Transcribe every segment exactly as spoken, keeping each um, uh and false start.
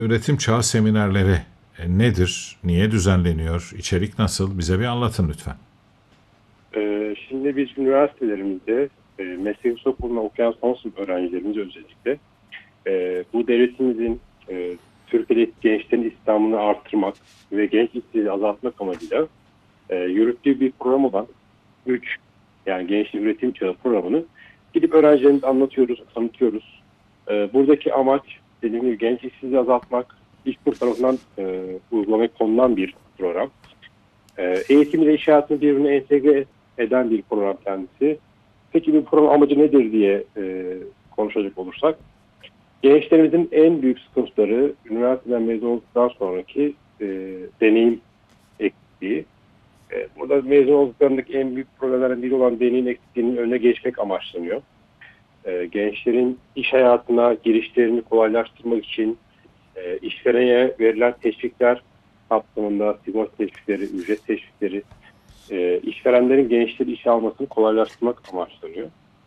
Üretim çağı seminerleri e, nedir? Niye düzenleniyor? İçerik nasıl? Bize bir anlatın lütfen. Ee, şimdi biz üniversitelerimizde e, meslek yüksek okuluna okuyan son sınıf öğrencilerimiz özellikle e, bu devletimizin e, Türkiye'deki gençlerin istihdamını arttırmak ve genç işsizliği azaltmak amacıyla e, yürüttüğü bir program olan üç, yani Gençlik Üretim Çağı programını gidip öğrencilerimize anlatıyoruz, tanıtıyoruz. E, buradaki amaç dediğim gibi genç işsizliği azaltmak, İşkur tarafından e, uygulamaya konulan bir program. E, eğitim ile iş hayatını birbirine entegre eden bir program kendisi. Peki bu program amacı nedir diye e, konuşacak olursak, gençlerimizin en büyük sıkıntıları üniversiteden mezun olduktan sonraki e, deneyim eksikliği. E, burada mezun olduklarındaki en büyük problemlerden biri olan deneyim eksikliğinin önüne geçmek amaçlanıyor. E, gençlerin iş hayatına girişlerini kolaylaştırmak için e, işverene verilen teşvikler kapsamında sigorta teşvikleri, ücret teşvikleri, e, işverenlerin gençleri işe almasını kolaylaştırmak amaçlanıyor.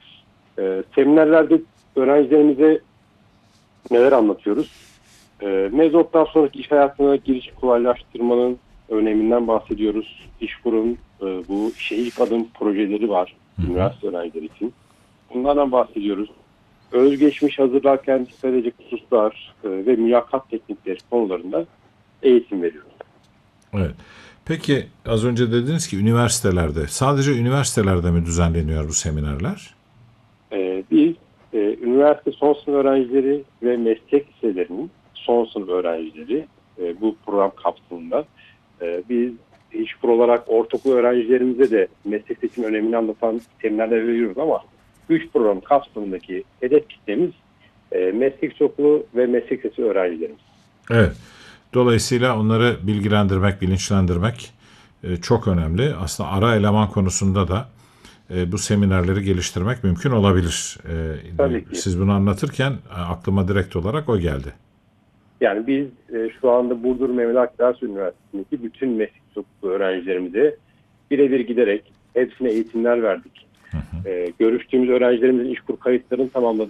E, seminerlerde öğrencilerimize neler anlatıyoruz? E, mezun olduktan sonraki iş hayatına giriş kolaylaştırmanın öneminden bahsediyoruz. İşkur'un e, bu işe ilk adım projeleri var üniversite öğrencileri için. Bunlardan bahsediyoruz. Özgeçmiş hazırlarken dikkat edecek hususlar e, ve mülakat teknikleri konularında eğitim veriyoruz. Evet. Peki az önce dediniz ki üniversitelerde, sadece üniversitelerde mi düzenleniyor bu seminerler? E, biz e, üniversite son sınıf öğrencileri ve meslek liselerinin son sınıf öğrencileri e, bu program kapsamında e, biz İşkur olarak ortaokul öğrencilerimize de meslek seçimi önemini anlatan seminerler veriyoruz ama üç program kapsamındaki hedef kitlemiz e, meslek yüksekokulu ve meslek lisesi öğrencilerimiz. Evet. Dolayısıyla onları bilgilendirmek, bilinçlendirmek e, çok önemli. Aslında ara eleman konusunda da e, bu seminerleri geliştirmek mümkün olabilir. E, Tabii ki. siz bunu anlatırken e, aklıma direkt olarak o geldi. Yani biz e, şu anda Burdur Mehmet Akif Ersoy Üniversitesi'ndeki bütün meslek yüksekokulu öğrencilerimize birebir giderek hepsine eğitimler verdik. E, görüştüğümüz öğrencilerimizin İşkur kayıtlarını tamamladık.